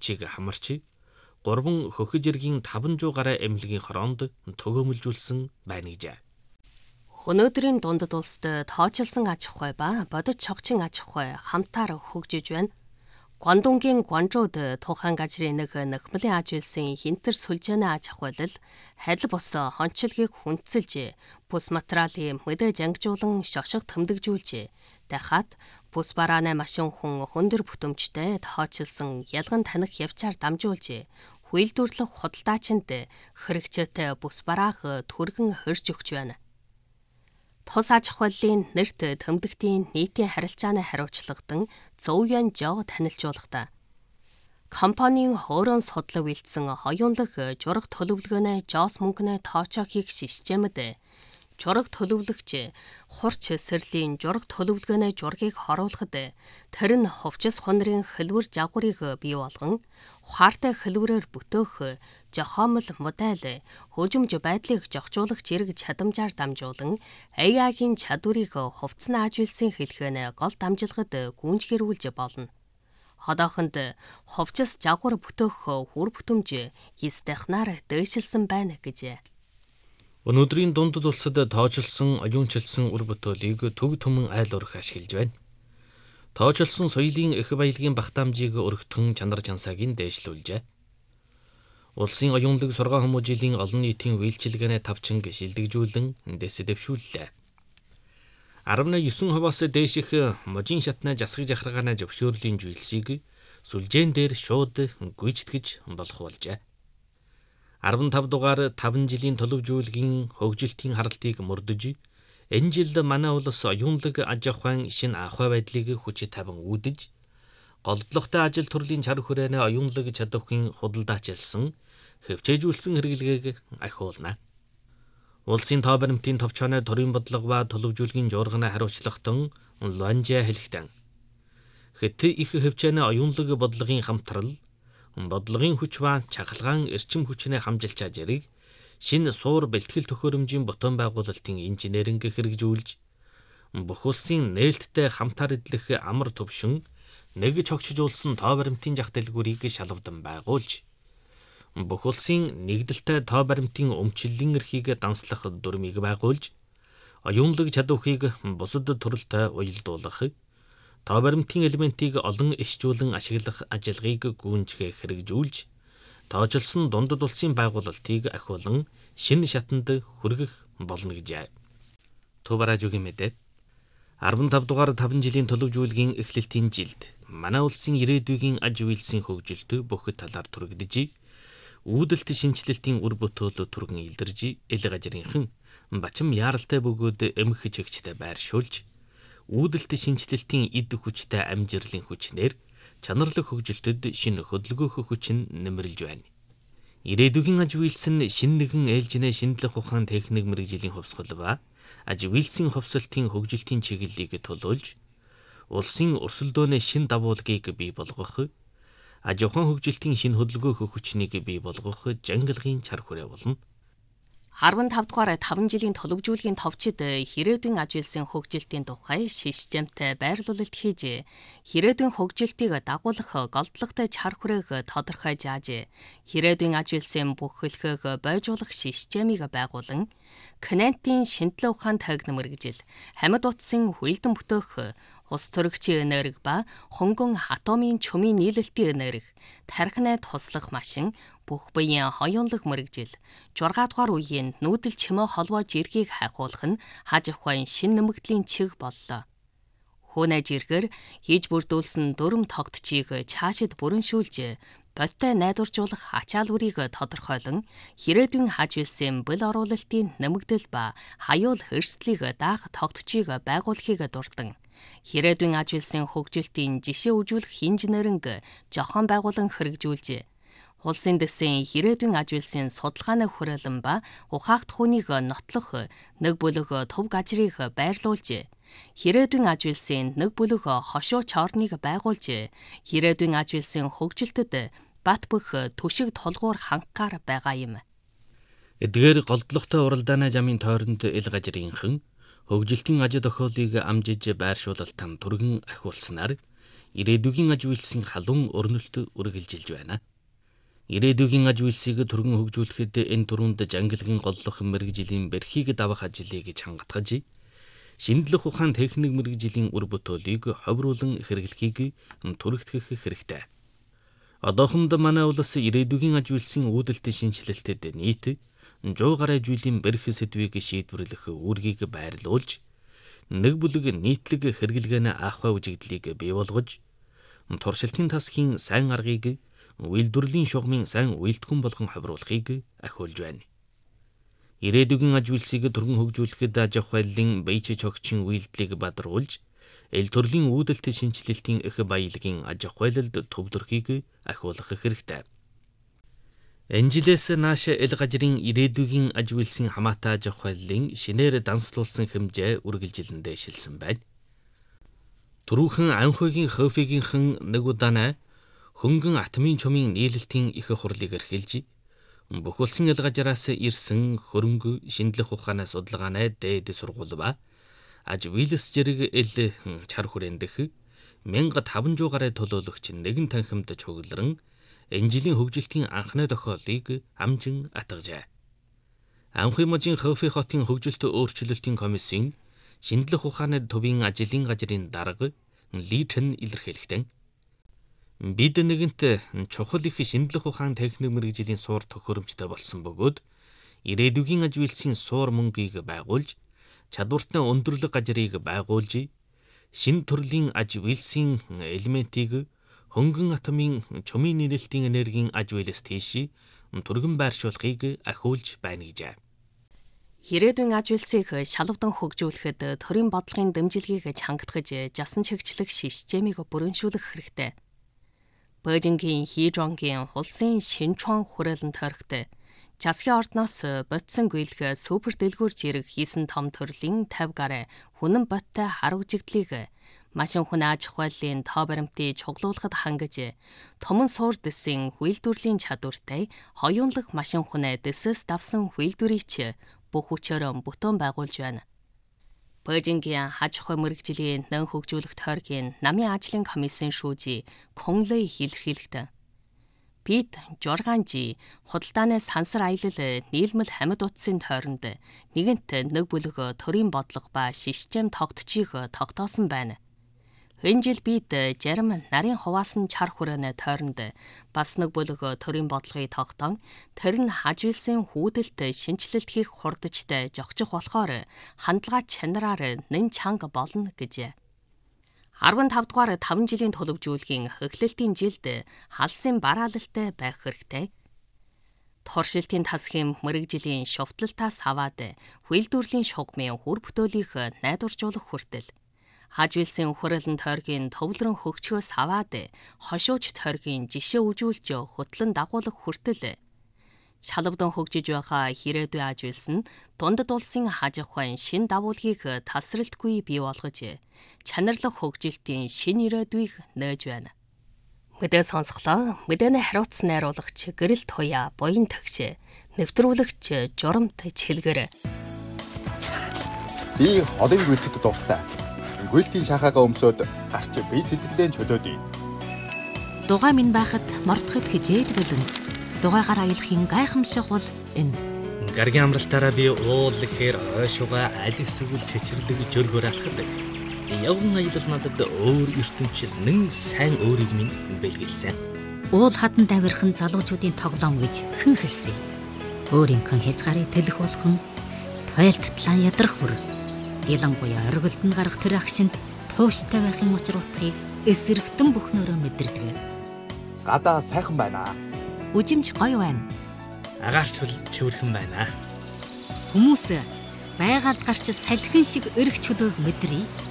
хөвчийг хамарч 3 хөхөж иргийн 500 гаруй эмнэлгийн хороонд төгөөмөлжүүлсэн байна гэж. Өнөөдрийн дундад улсад тооцоолсон аж ахуй ба бодит чогчийн аж ахуй хамтаар хөгжиж байна. Гуандунгийн Гуанчжууд Тухайн газрын нэг нөхмөлийн аж үйлсийн хинтэр сүлжээний аж ахуйд хайдал бос хончилгийг хүндсэлж, бүс материалын мэдээж ангижуулан шошго тэмдэгжүүлж, дахиад бүс барааны машин хүн хөндөр бүтэмжтэй тооцоолсон ялган таних явцаар дамжуулж, хүйлдвэрлэх худалдаачинд хэрэгцээтэй бүс бараах түргэн хөрж өгч байна. Тус аж ахуйлын нэрт тэмдэгтийн нийтийн харилцааны хариуцлагадан Зоуян Жо танилцуулгахдаа компанийн хөөрөн судлаг бэлдсэн оюунлаг жураг төлөвлөгөөний Жос мөнгөний тоочоо хийх системд жураг төлөвлөгч хурц эсрэлийн жураг төлөвлөгөөний жургийг хоруулахад тэр нь хувцас хунрын хэлбэр жагварыг бий болгон ухаартай хэлбэрээр бүтөөх жохомл модель хөгжимж байдлыг зохицуулах зэрэг чадамжаар дамжуулан AI-гийн чадварыг хувцсны аж үйлсийн хэлхээний гол дамжилгад гүйцгэрүүлж болно. Одоохонд хувцас жагвар бүтөөх хүр бүтэмж 9 дахнаар дээшилсэн байна гэж. Өнөөдрийн дундад улсад тоочилсон, оюунчилсан үр бүтээлийг төг түмэн айл урах ашиглаж байна. Тоочилсон соёлын их баялагын багтаамжийг өргөтгөн чанар чансаагийн дээшлүүлжээ. Улсын оюунлаг сургаан хүмүүжлийн олон нийтийн үйлчилгээний тавчинг шилдэгжүүлэн дэс дэвшүүллээ. 19%-аас дээших можийн шатны засаг жахаргааны зөвшөөрлийн зүйлсийг сүлжээн дээр шууд гүйцэтгэж болох болжээ. 15 дугаар 5 жилийн төлөвжүүлгийн хөгжилтийн харалтыг мөрдөж, энэ жил манай улс оюунлаг аж ахуйн шинэ ахуй байдлыг хүч тавин үүдэж, голдлоготой ажил төрлийн чар хүрээний оюунлаг чадварын худалдаачилсан, хөвчээжүүлсэн хэрэглэгээг ахиулна. Улсын тоо баримтын товчооны төрийн бодлого ба төлөвжүүлгийн жуурганы хариуцлагатан Луанжа хэлэхдээ хэд их хөвчөөний оюунлаг бодлогын хамтрал бодлогын хүч ба чахалгаан эрчим хүчний хамжилт чажрыг шинэ суур бэлтгэл төхөөрөмжийн ботон байгуулалтын инженеринг хэрэгжүүлж, бүх улсын нээлттэй хамтаар эдлэх амар төвшин нэг чогчжуулсан тоо баримтын зах дэлгүүрийг шалгавдан байгуулж, бүх улсын нэгдэлтэй тоо баримтын өмчлөлийн эрхийг данслах дүрмийг байгуулж, оюунлаг чадварыг бусад төрөлтэй уялдуулах, тоо баримтын элементийг олон ишжүүлэн ашиглах ажиллагааг гүйцэтгэх хэрэгжүүлж, тоочилсон дундад улсын байгуулалтыг ахиулан шинэ шатанд хүргэх болно гэж. Төв радиогийн мэдээ 15 дугаар 5 жилийн төлөвжүүлгийн эхлэлтийн жилд манай улсын ирээдүйн аж үйлсийн хөгжилт бүх талаар түрэгдэж, үүдэлт шинжилэлтийн үр бүтээл түргэн илэрж, эл газрынхан бачим яаралтай бөгөөд эмх чигчтэй байршуулж, үүдэлт шинжилэлтийн эд хүчтэй амжилрын хүчнээр чанарлаг хөгжилтөд шинэ хөдөлгөөх хүч нь нэмэрлж байна. Ирээдүйн аж үйлс нь шинэ нэгэн ээлжинэ шинжлэх ухаан техник мэргэжлийн хувьсгал ба аж үйлсийн хувьсалтын хөгжилтийн чиглэлийг төлөөлж, улсын өрсөлдөөний шинэ дагуулгыг бий болгох, аж ахуйн хөгжилтийн шинэ хөдөлгөөх хүчнийг бий болгох жангалгын чар хүрээ болно. 15 дугаар 5 жилийн төлөвжүүлгийн товчид ирээдүйн аж үйлсийн хөгжилтийн тухай системтэй байрлуулалт хийж, ирээдүйн хөгжилтийг дагуулах голдлоготой чар хүрээг тодорхой зааж, ирээдүйн аж үйлсийн бүх хэлхээг бойжуулах системийг байгуулан, Кнентийн шинжилгээ ухаан тагны мэргэжил, амьд утсын хүлдэн бүтөөх ус төрөгчийн энерги ба хөнгөн атомын чөмийн нийлэлтийн энерги, тархинаа туслах машин, бүх биеийн оюунлаг мэргэжил, 6 дугаар үеийн нүүдэл чимээ холбоо жиргийг хайхуулах нь аж ахуйн шин нэмэгдлийн чиг боллоо. Хүүнэ жиргээр хийж бүрдүүлсэн дүрм тогтчийг цаашид бүрэншүүлж, бодтой найдваржуулах ачаал бүрийг тодорхойлон, ирээдүйн аж үйлсийн бэл оруулалтын нэмэгдэл ба хаяул эрсдлийг даах тогтчийг байгуулахыг дурдан, ирээдүйн аж үйлсийн хөгжилтийн жишээ үзүүлэх инженеринг зохион байгуулан хэрэгжүүлж, улсын дэсийн ирээдүйн аж үйлсийн судалгааны хүрээлэн ба ухаагдах хүнийг нотлох нэг бүлэг төв газрыг байрлуулж, ирээдүйн аж үйлсийн нэг бүлэг хошууч орныг байгуулж, ирээдүйн аж үйлсийн хөгжилтэд бат бөх төшиг тулгуур хангахаар байгаа юм. Эдгээр голдлоготой уралдааны замын тойронд эл газрынхан хөгжилтийн аж тохиолыг амжиж байршуулалтан түргэн ахиулснаар ирээдүйн аж үйлсийн халуун өрнөлт үргэлжилж байна. Ирээдүйн аж үйлсийг түргэн хөгжүүлэхэд энэ түрүүнд жангилгын голлох мэрэгжлийн бэрхийг давах ажлыг чангатгаж, шинжлэх ухаан техник мэрэгжлийн үр бүтээлийг ховруулан хэрэглэхийг түрэгтгэх хэрэгтэй. Одоохонд манай улс ирээдүйн аж үйлсийн үүдэлт шинжилэлтэд нийт 100 гаруй жилийн бэрх сэдвийг шийдвэрлэх үүргийг байрлуулж, нэг бүлэг нийтлэг хэрэглэгээний ахуй үжигдлийг бий болгож, туршилтын тасхийн сайн аргыг үйлдвэрлэлийн шугамын сайн үйлдэхүүн болгон хавруулахыг ахиулж байна. Ирээдүйн аж үйлсийг түргэн хөгжүүлэхэд аж ахуй байллын бие чогчийн үйлдэлийг бадруулж, эл төрлийн үүдэлт шинжилэлтийн их баялагын аж ахуйлалд төвлөрөхийг ахиулах хэрэгтэй. Энэ жилээс нааш эл гажрын ирээдүйн аж үйлсийн хамаатай аж ахуйллын шинээр данслуулсан хэмжээ үргэлжилэндээ шилсэн байна. Түрүүхэн анхүйгийн хофигийнхэн нэг удаанаа хөнгөн атомын чумын нийлэлтийн их хурлыг эрхэлж, бүхэлдсэн эл гажраас ирсэн хөрөнгө шинжлэх ухааны судалгааны дээд сургууль ба аж үйлс зэрэг эл чар хүрэндэх 1500 гаруй төлөөлөгч нэгэн танхимд чугларан энэ жилийн хөгжилтийн анхны тохиолыг амжин атгажээ. Анхны мужийн Хофи хотын хөгжилт өөрчлөлтийн комиссийн шинжлэх ухааны төвийн ажлын газрын дарга Личен илэрхийлэхдээ бид нэгэнт чухал их шинжлэх ухаан техник мэрэгжлийн суур төхөөрөмжтэй болсон бөгөөд ирээдүйн аж үйлсийн суур мөнгийг байгуулж, чадвартай өндөрлөг газрыг байгуулж, шинэ төрлийн аж үйлсийн элементийг хөнгөн атомын чумын нийлэлтийн энергийн аж үйлс тийш түргэн байршуулахыг ахиулж байна гэжээ. Ирээдүйн аж үйлсийг шалавдан хөгжүүлэхэд төрийн бодлогын дэмжлэгийг чангатгаж, жасан чигчлэх системийг бүрэншүүлэх хэрэгтэй. Бээжингийн Хижонгийн улсын Шинчуан хүрээлэн тойрогт засгийн ордноос ботсон гүйлг супер дэлгүүрж ирэх хийсэн том төрлийн 50 гаруй хүнэн боттой хар үжигдлийг машин хүн аж ахуйлын тоо баримтыг чуглуулахад хангаж, томон суур дэсийн хүйлдвэрлэлийн чадвартай хоёулах машин хүнээ дэсээс давсан хүйлдвэрийг бүх хүчээр бүтэн байгуулж байна. Бээжингийн аж ахуй мэрэгжлийн нэн хөгжүүлэх тойргийн намын ажлын комиссийн шүүжи Конлей илэрхийлэхдээ бид 6G худалдааны сансар аялал нийлмэл амьд утсын тойронд нэгэнт нэг бүлэг төрийн бодлого ба систем тогтчихийг тогтоосон байна. Энэ жил бид зарим нарийн хуваасан чар хүрээний тойронд бас нэг бүлэг төрийн бодлогыг тогтоон, тэр нь аж үйлсийн хүүдэлт шинжилэлт хийх хурдчтай зогчих болохоор хандлага чанараар нэн чанга болно гэжээ. 15 дугаар 5 жилийн төлөвжүүлгийн эхлэлтийн жилд халсын бараалалтай байх хэрэгтэй. Туршилтын тасхийн мэрэгжлийн шувталтаас аваад хүйлдвэрлэлийн шугамын хүр бүтээлийг найдваржуулах хүртэл, аж үйлсийн хүрээлэн тойргийн төвлөрөн хөгжихөөс аваад хошууч тойргийн жишээ үжүүлж хөтлөн дагуулах хүртэл шалавдан хөгжиж байгаа ирээдүйн аж үйлс нь дундад улсын аж ахуйн шин дагуулгийг тасралтгүй бий болгож, чанарлах хөгжилтийн шин ирээдүйг нээж байна. Мэдээ сонсголоо. Мэдээний хариуцсан найруулагч Гэрэл Туяа, буян төгш, нэвтрүүлэгч Журамт Чилгэр. Би холын гүйлтэд дуртай. Гүйлтийн шахаага өмсөд гарч бие сэтгэлдээ чөлөөдөй. Дугай минь байхад мордоход хижээд гэлэн. Дугайгаар аялахын гайхамшиг бол энэ. Гаргийн амралтаараа би уул ихээр ойшууга аль эсвэл чичирлэг жөргөөр алхадаг. Явган аялал надад өөр ертөнцид нэн сайн өөрийг минь бэлгэлсэн. Уул хадан давирхан залуучуудын тоглоом гэж хэн хэлсэн. Өөрийнхөө хязгаарыг тэлэх болгон тойлттлан ядрах бүр. Ялангуяа оргилдон гарах тэр агшинд тууштай байхын учир утгыг эсрэгтэн бүхнөөрөө мэдэрдэг. Гадаа сайхан байна. Үжимж гоё байна. Агаарчвал цэвэрхэн байна. Хүмүүс байгалд гарч салхин шиг өргөч хөлөө мэдрий.